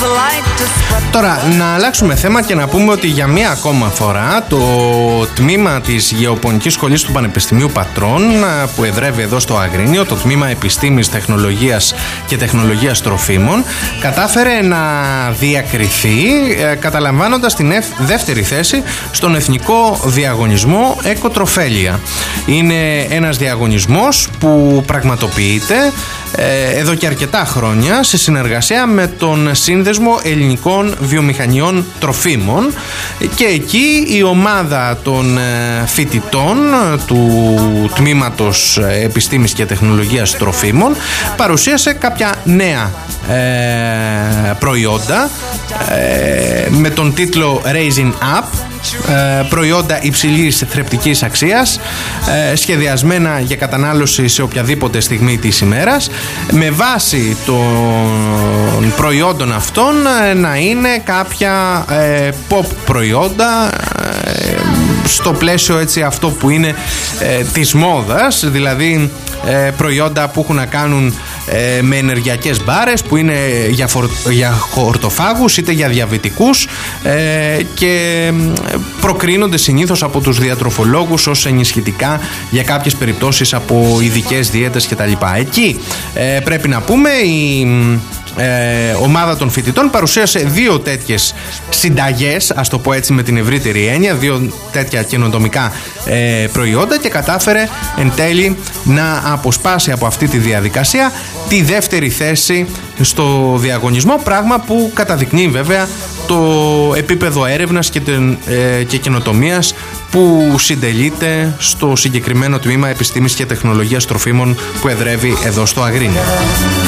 Τώρα, να αλλάξουμε θέμα και να πούμε ότι για μία ακόμα φορά το τμήμα της Γεωπονικής Σχολής του Πανεπιστημίου Πατρών, που εδρεύει εδώ στο Αγρίνιο, το τμήμα Επιστήμης, Τεχνολογίας και Τεχνολογίας Τροφίμων, κατάφερε να διακριθεί καταλαμβάνοντας την δεύτερη θέση στον εθνικό διαγωνισμό Εκοτροφέλια. Είναι ένας διαγωνισμός που πραγματοποιείται εδώ και αρκετά χρόνια σε συνεργασία με τον Σύνδεσμο Ελληνικών Βιομηχανιών Τροφίμων, και εκεί η ομάδα των φοιτητών του Τμήματος Επιστήμης και Τεχνολογίας Τροφίμων παρουσίασε κάποια νέα προϊόντα με τον τίτλο Raising Up, προϊόντα υψηλής θρεπτικής αξίας, σχεδιασμένα για κατανάλωση σε οποιαδήποτε στιγμή της ημέρας, με βάση των προϊόντων αυτών να είναι κάποια pop προϊόντα στο πλαίσιο έτσι αυτό που είναι της μόδας, δηλαδή προϊόντα που έχουν να κάνουν με ενεργειακές μπάρες, που είναι για χορτοφάγους είτε για διαβητικούς, και προκρίνονται συνήθως από τους διατροφολόγους ως ενισχυτικά για κάποιες περιπτώσεις από ειδικές δίαιτες κτλ. Εκεί πρέπει να πούμε η ομάδα των φοιτητών παρουσίασε δύο τέτοιες συνταγές, ας το πω έτσι με την ευρύτερη έννοια, δύο τέτοια καινοτομικά προϊόντα, και κατάφερε εν τέλει να αποσπάσει από αυτή τη διαδικασία τη δεύτερη θέση στο διαγωνισμό, πράγμα που καταδεικνύει βέβαια το επίπεδο έρευνας και καινοτομίας που συντελείται στο συγκεκριμένο τμήμα Επιστήμης και Τεχνολογίας Τροφίμων που εδρεύει εδώ στο Αγρίνιο.